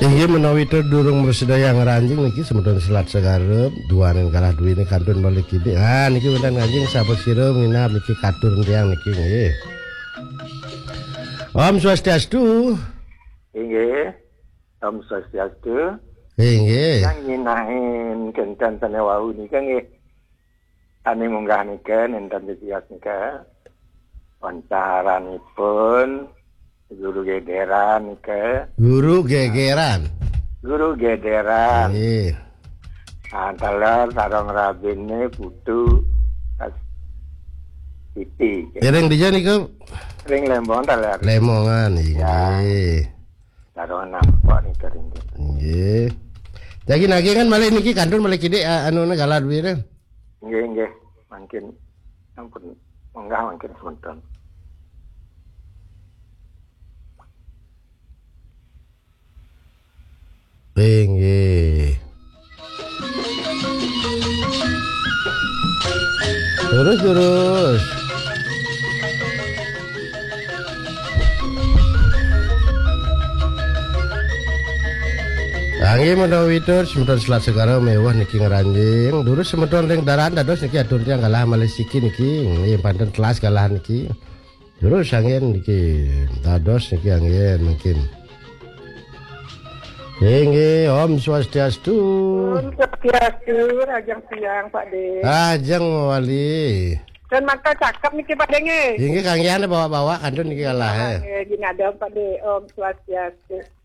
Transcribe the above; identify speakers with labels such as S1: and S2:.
S1: Inggih menawi durung bersedaya ngranjing niki semeton selat segarep duanen kalah duwine kantun balik kidi. Ah niki wonten anjing sampun sira nginap niki katur tiyang niki nggih. Om Swastiastu.
S2: Inggih. Om Swastiastu.
S1: Inggih.
S2: Yang nyinahin kencan tane wau nika nggih. Ane munggah nika enten disias nika. Pancaranipun Guru Gederan nika.
S1: Guru Gegeran.
S2: Guru Gederan.
S1: Nggih.
S2: Antaler sarong rabine putu Siti.
S1: Dereng dija niku
S2: Ring Lembong taler.
S1: Lemongan nggih.
S2: Sarong nampak nika ring.
S1: Nggih. Jadi nagi kan malih niki kantun malih kidi anuna galah duwine.
S2: Nggih. Mungkin ampun munggah mungkin sementon.
S1: Nggih. Terus. Angin menawi tur semeton selat segara mewah niki ngranjing. Durus semeton ring daran dados niki atur tiyang kalah malih siki niki. Nggih panten kelas kalah niki. Durus angin niki dados niki angin mungkin. Nggih, Om Swastiastu.
S3: Om Swastiastu, Ajeng siang Pak De.
S1: Ajeng wali.
S3: Dan maka cakep niki Pak De nggih.
S1: Nggih Kang Yan bawa-bawa kantun niki kalah.
S3: Nggih, gini ada Pak De, Om Swastiastu.